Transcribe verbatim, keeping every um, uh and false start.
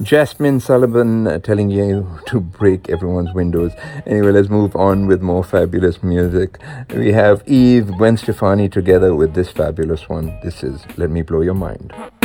Jasmine Sullivan uh, telling you to break everyone's windows. Anyway, let's move on with more fabulous music. We have Eve, Gwen Stefani together with this fabulous one. This is Let Me Blow Your Mind.